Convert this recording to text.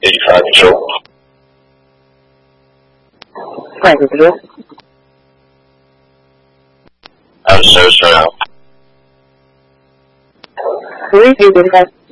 85 Control. Franklin Control. Out of service right now. Police 85.